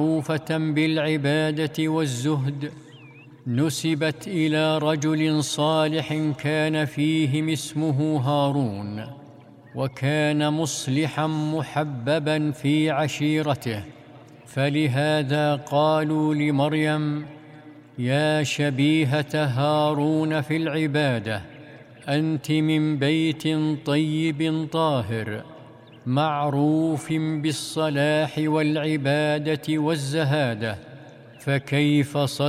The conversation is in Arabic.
معروفة بالعبادة والزهد نسبت إلى رجل صالح كان فيهم اسمه هارون، وكان مصلحا محببا في عشيرته، فلهذا قالوا لمريم: يا شبيهة هارون في العبادة، أنت من بيت طيب طاهر معروف بالصلاح والعبادة والزهادة، فكيف